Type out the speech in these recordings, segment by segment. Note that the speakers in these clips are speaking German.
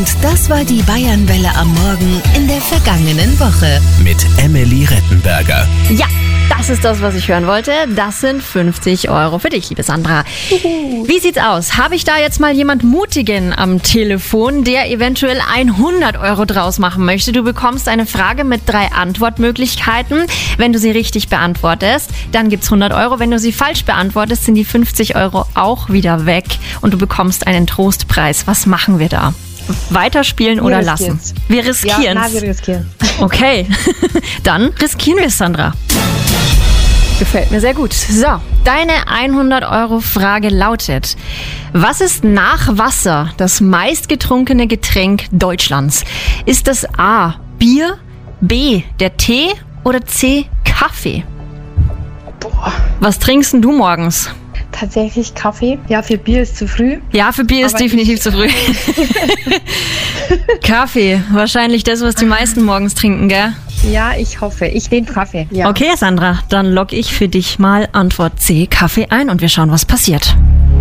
Und das war die Bayernwelle am Morgen in der vergangenen Woche. Mit Emily Rettenberger. Ja, das ist das, was ich hören wollte. Das sind 50 Euro für dich, liebe Sandra. Wie sieht's aus? Habe ich da jetzt mal jemand Mutigen am Telefon, der eventuell 100 Euro draus machen möchte? Du bekommst eine Frage mit 3 Antwortmöglichkeiten. Wenn du sie richtig beantwortest, dann gibt's 100 Euro. Wenn du sie falsch beantwortest, sind die 50 Euro auch wieder weg und du bekommst einen Trostpreis. Was machen wir da? Weiterspielen oder lassen? Wir riskieren. Ja, wir riskieren. Okay, dann riskieren wir es, Sandra. Gefällt mir sehr gut. So, deine 100 Euro Frage lautet: Was ist nach Wasser das meistgetrunkene Getränk Deutschlands? Ist das A, Bier, B, der Tee oder C, Kaffee? Boah. Was trinkst denn du morgens? Tatsächlich Kaffee. Ja, für Bier ist zu früh. Ja, für Bier ist Aber definitiv zu früh. Kaffee, wahrscheinlich das, was die meisten morgens trinken, gell? Ja, ich hoffe. Ich nehme Kaffee. Ja. Okay, Sandra, dann logge ich für dich mal Antwort C, Kaffee ein und wir schauen, was passiert.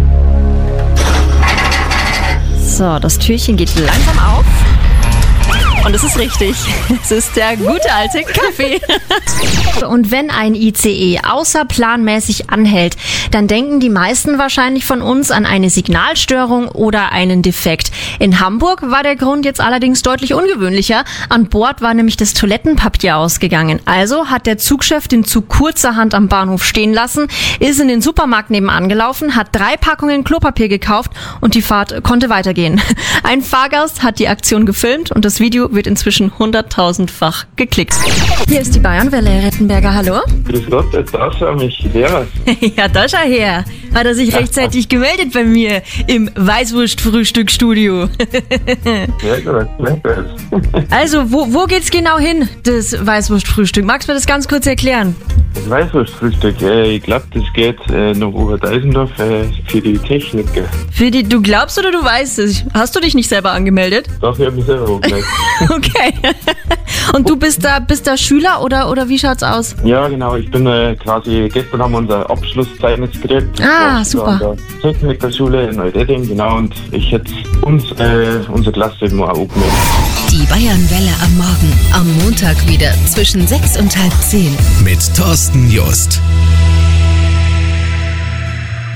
So, das Türchen geht langsam auf. Und es ist richtig. Es ist der gute alte Kaffee. Und wenn ein ICE außerplanmäßig anhält, dann denken die meisten wahrscheinlich von uns an eine Signalstörung oder einen Defekt. In Hamburg war der Grund jetzt allerdings deutlich ungewöhnlicher. An Bord war nämlich das Toilettenpapier ausgegangen. Also hat der Zugchef den Zug kurzerhand am Bahnhof stehen lassen, ist in den Supermarkt nebenan gelaufen, hat 3 Packungen Klopapier gekauft und die Fahrt konnte weitergehen. Ein Fahrgast hat die Aktion gefilmt und das Video wird inzwischen 100.000-fach geklickt. Hier ist die Bayernwelle, Rettenberger, hallo? Grüß Gott, da schau mich, Lehrer. Ja, da schau her. Hat er sich rechtzeitig gemeldet bei mir im Weißwurst-Frühstück-Studio. Ja, gut, Also, wo geht's genau hin, das Weißwurst-Frühstück? Magst du mir das ganz kurz erklären? Das Weißwurstfrühstück, ich glaube, das geht nach Oberdeisendorf für die Techniker. Du glaubst oder du weißt es? Hast du dich nicht selber angemeldet? Doch, ich habe mich selber angemeldet. Okay. Und du bist da Schüler oder wie schaut's aus? Ja, genau, ich bin quasi, gestern haben wir unser Abschlusszeugnis gekriegt. Ah, super. An der Technikerschule in Neudettingen, genau, und ich hätte unsere Klasse eben auch angemeldet. Die Bayernwelle am Morgen. Am Montag wieder zwischen 6 und halb 10. Mit Thorsten Just.